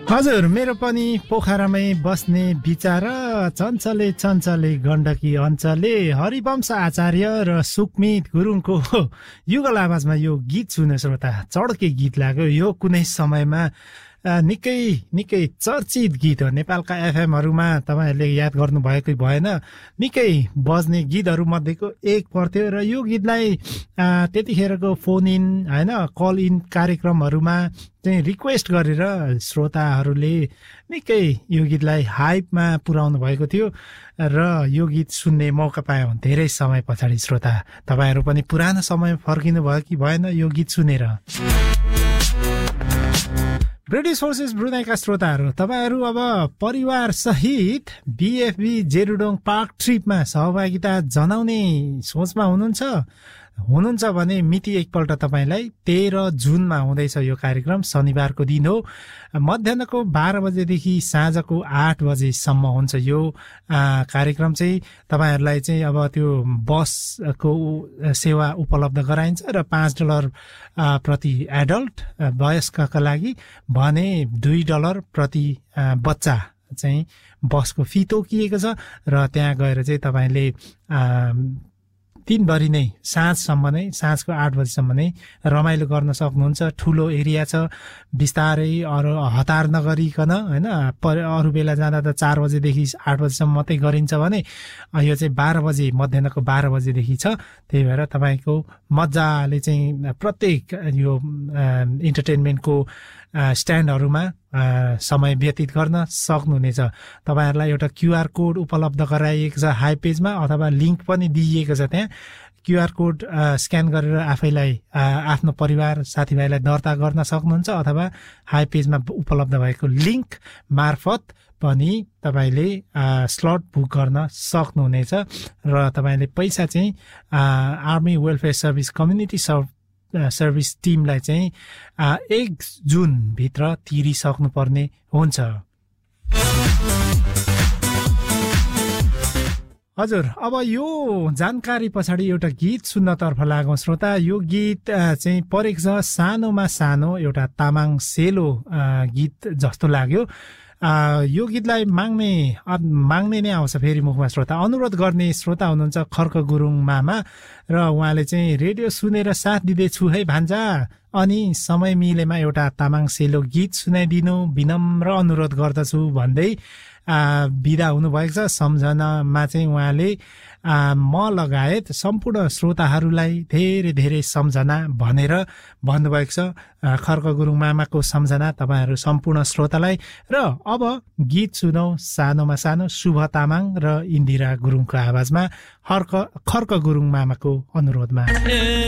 हजुर, मेरो पनि पोखरामै बस्ने विचार चञ्चले चञ्चले गण्डकी अञ्चले हरिवंश आचार्य र सुकमित गुरुङको युगल आवाजमा यो गीत सुने श्रोता चड्के गीत लाग्यो। यो कुनै समयमा निकै चर्चित गीत हो। नेपालका एफएमहरूमा तपाईँहरूले याद गर्नुभएकै भएन, निकै बज्ने गीतहरू मध्येको एक पर्थ्यो र यो गीतलाई त्यतिखेरको फोन इन होइन कल इन कार्यक्रमहरूमा चाहिँ रिक्वेस्ट गरेर श्रोताहरूले निकै यो गीतलाई हाइपमा पुर्याउनु भएको थियो र यो गीत सुन्ने मौका पायो धेरै समय पछाडि। श्रोता तपाईँहरू पनि पुरानो समय फर्किनु भयो कि भएन यो गीत सुनेर? ब्रिटिस फोर्सेस ब्रुनाईका श्रोताहरू, तपाईँहरू अब परिवार सहित बिएफबी जेरुडोङ पार्क ट्रिपमा सहभागिता जनाउने सोचमा हुनुहुन्छ भने मिति एकपल्ट तपाईँलाई 13 जुनमा हुँदैछ यो कार्यक्रम। शनिबारको दिन हो, मध्याहको 12 बजेदेखि साँझको 8 बजेसम्म हुन्छ यो कार्यक्रम। चाहिँ तपाईँहरूलाई चाहिँ अब त्यो बसको सेवा उपलब्ध गराइन्छ र $5 प्रति एडल्ट, वयस्कका लागि भने $2 प्रति बच्चा चाहिँ बसको फी तोकिएको छ र त्यहाँ गएर चाहिँ तपाईँले दिनभरि नै साँझको 8 बजीसम्म नै रमाइलो गर्न सक्नुहुन्छ। ठुलो एरिया छ, बिस्तारै अरू हतार नगरिकन होइन। अरू बेला जाँदा त 4 बजेदेखि 8 बजीसम्म मात्रै गरिन्छ भने यो चाहिँ 12 बजे मध्याहको 12 बजेदेखि छ। त्यही भएर तपाईँको मजाले चाहिँ प्रत्येक यो इन्टरटेनमेन्टको स्ट्यान्डहरूमा समय व्यतीत गर्न सक्नुहुनेछ। तपाईँहरूलाई एउटा क्युआर कोड उपलब्ध गराइएको छ हाई पेजमा, अथवा लिङ्क पनि दिइएको छ त्यहाँ। क्युआर कोड स्क्यान गरेर आफैलाई आफ्नो परिवार साथीभाइलाई दर्ता गर्न सक्नुहुन्छ, अथवा हाई पेजमा उपलब्ध भएको लिङ्क मार्फत पनि तपाईँले स्लट बुक गर्न सक्नुहुनेछ। र तपाईँले पैसा चाहिँ army welfare service community service टिमलाई चाहिँ 1 जुनभित्र तिरिसक्नुपर्ने हुन्छ। हजुर, अब यो जानकारी पछाडि एउटा गीत सुन्नतर्फ लागौँ श्रोता। यो गीत चाहिँ परेको छ सानोमा सानो, एउटा तामाङ सेलो गीत जस्तो लाग्यो। यो गीतलाई माग्ने नै आउँछ फेरि मुखमा श्रोता। अनुरोध गर्ने श्रोता हुनुहुन्छ खर्क गुरुङ मामा, र उहाँले चाहिँ रेडियो सुनेर साथ दिँदैछु है भान्जा, अनि समय मिलेमा एउटा तामाङ सेलो गीत सुनाइदिनु विनम्र अनुरोध गर्दछु भन्दै बिदा हुनुभएको छ। सम्झनामा चाहिँ उहाँले म लगायत सम्पूर्ण श्रोताहरूलाई धेरै सम्झना भनेर भन्नुभएको छ। खर्क गुरुङ मामाको सम्झना तपाईँहरू सम्पूर्ण श्रोतालाई। र अब गीत सुनौ सानोमा सानो, शुभ तामाङ र इन्दिरा गुरुङको आवाजमा, खर्क गुरुङ मामाको अनुरोधमा।